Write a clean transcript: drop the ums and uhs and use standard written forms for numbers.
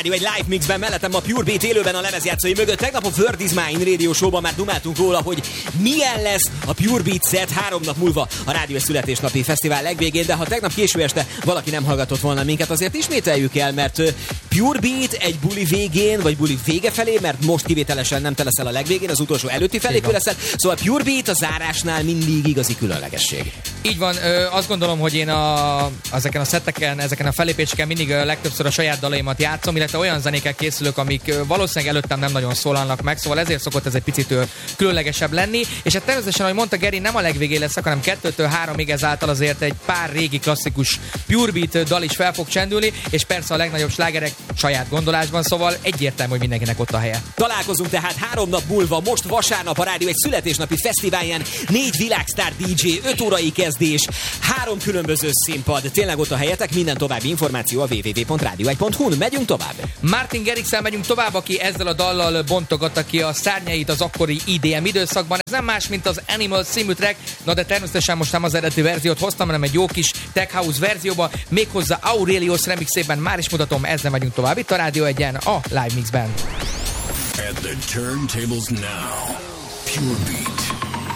Rádió egy live mixben, mellettem a Pure Beat élőben a lemezjátszói mögött. Tegnap a Word is Mine Radio Show-ban már dumáltunk róla, hogy milyen lesz a Pure Beat set 3 nap múlva a Rádió egy születésnapi fesztivál legvégén, de ha tegnap késő este valaki nem hallgatott volna minket, azért ismételjük el, mert Pure Beat egy buli végén, vagy buli vége felé, mert most kivételesen nem te leszel a legvégén, az utolsó előtti felépő leszel, szóval Pure Beat a zárásnál mindig igazi különlegesség. Így van, azt gondolom, hogy én ezeken a szetteken, ezeken a fellépéseken mindig legtöbbször a saját dalaimat játszom, illetve olyan zenékkel készülök, amik valószínűleg előttem nem nagyon szólalnak meg, szóval ezért szokott ez egy picit különlegesebb lenni, és hát természetesen, ahogy mondta Geri, nem a legvégén lesz, hanem 2-től 3-ig, ezáltal azért egy pár régi klasszikus Pure Beat dal is fel fog csendülni, és persze a legnagyobb slágerek saját gondolásban, szóval egyértelmű, hogy mindenkinek ott a helye. Találkozunk tehát 3 nap múlva, most vasárnap a Rádió egy születésnapi fesztiválján, 4 világsztár DJ, 5 órai kezdés, 3 különböző színpad. Tényleg ott a helyetek, minden további információ a www.radio1.hu-n. Megyünk tovább. Martin Garrixsel megyünk tovább, aki ezzel a dallal bontogatta ki a szárnyait az akkori IDM időszakban. Ez nem más, mint az Animals című track, na de természetesen most nem az eredeti verziót hoztam, hanem egy jó kis tech house verzióba, méghozzá Aurelius remixében. Már is mutatom, ezzel megyünk tovább itt a Rádió Egyen, a Live Mixben. At the turntables now, Pure Beat.